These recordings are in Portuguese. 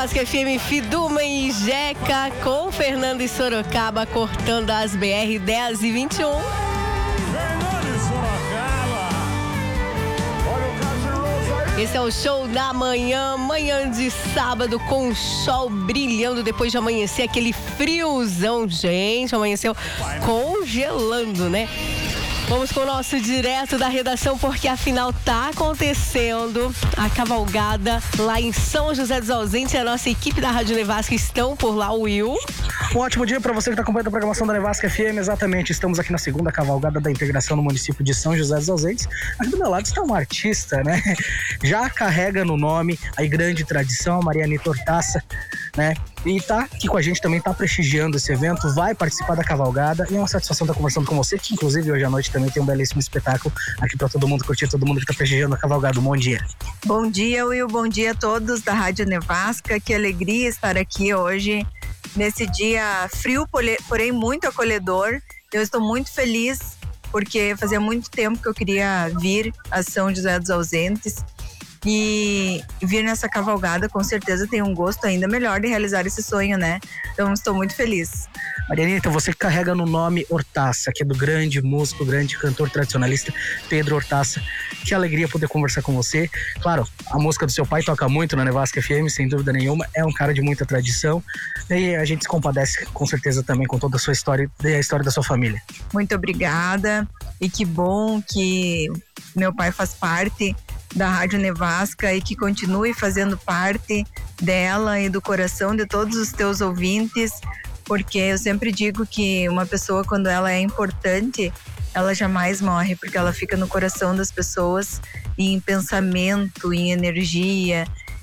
Nevasca FM, Fiduma e Jeca com Fernando e Sorocaba cortando as BR 10 e 21. Esse é o show da manhã de sábado, com o sol brilhando depois de amanhecer, aquele friozão, gente, amanheceu congelando, né? Vamos com o nosso direto da redação, porque afinal tá acontecendo a cavalgada lá em São José dos Ausentes. A nossa equipe da Rádio Nevasca estão por lá, Will. Um ótimo dia para você que está acompanhando a programação da Nevasca FM. Exatamente, estamos aqui na segunda cavalgada da integração no município de São José dos Ausentes. Aqui do meu lado está um artista, né? Já carrega no nome a grande tradição, a Marianita Hortaça, né? E tá aqui com a gente também, tá prestigiando esse evento, vai participar da cavalgada, e é uma satisfação estar conversando com você, que inclusive hoje à noite também tem um belíssimo espetáculo aqui para todo mundo curtir, todo mundo que tá prestigiando a cavalgada. Bom dia. Bom dia, Will, bom dia a todos da Rádio Nevasca, que alegria estar aqui hoje, nesse dia frio, porém muito acolhedor. Eu estou muito feliz, porque fazia muito tempo que eu queria vir a São José dos Ausentes, e vir nessa cavalgada com certeza tem um gosto ainda melhor de realizar esse sonho, né? Então estou muito feliz. Marianita, você que carrega no nome Hortaça, que é do grande músico, grande cantor tradicionalista Pedro Hortaça. Que alegria poder conversar com você. Claro, a música do seu pai toca muito na Nevasca FM, sem dúvida nenhuma. É um cara de muita tradição. E a gente se compadece com certeza também com toda a sua história e a história da sua família. Muito obrigada. E que bom que meu pai faz parte da Rádio Nevasca e que continue fazendo parte dela e do coração de todos os teus ouvintes, porque eu sempre digo que uma pessoa, quando ela é importante, ela jamais morre, porque ela fica no coração das pessoas, e em pensamento, em energia,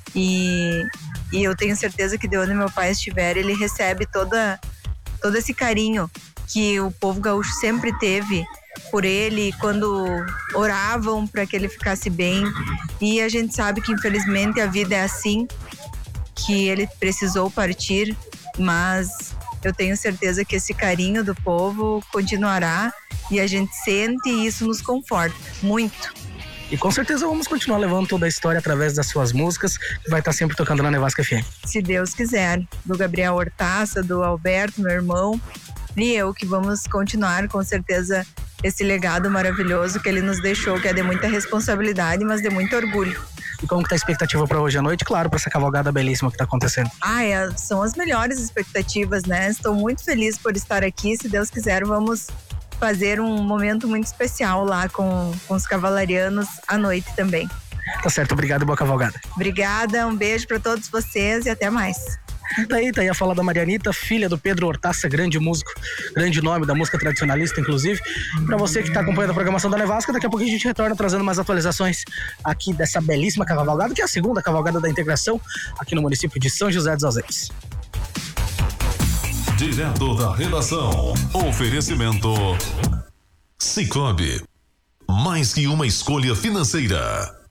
e eu tenho certeza que de onde meu pai estiver, ele recebe todo esse carinho que o povo gaúcho sempre teve por ele, quando oravam para que ele ficasse bem. E a gente sabe que infelizmente a vida é assim, que ele precisou partir, mas eu tenho certeza que esse carinho do povo continuará, e a gente sente, e isso nos conforta muito. E com certeza vamos continuar levando toda a história através das suas músicas, que vai estar sempre tocando na Nevasca FM. Se Deus quiser. Do Gabriel Hortaça, do Alberto, meu irmão, e eu, que vamos continuar com certeza esse legado maravilhoso que ele nos deixou, que é de muita responsabilidade, mas de muito orgulho. E como que tá a expectativa para hoje à noite? Claro, para essa cavalgada belíssima que tá acontecendo. São as melhores expectativas, né? Estou muito feliz por estar aqui. Se Deus quiser, vamos fazer um momento muito especial lá com os cavalarianos à noite também. Tá certo, obrigado, boa cavalgada. Obrigada, um beijo para todos vocês e até mais. Tá aí a fala da Marianita, filha do Pedro Hortaça, grande músico, grande nome da música tradicionalista, inclusive. Pra você que tá acompanhando a programação da Nevasca, daqui a pouco a gente retorna trazendo mais atualizações aqui dessa belíssima cavalgada, que é a segunda cavalgada da integração aqui no município de São José dos Ausentes. Direto da redação, oferecimento Sicoob, mais que uma escolha financeira.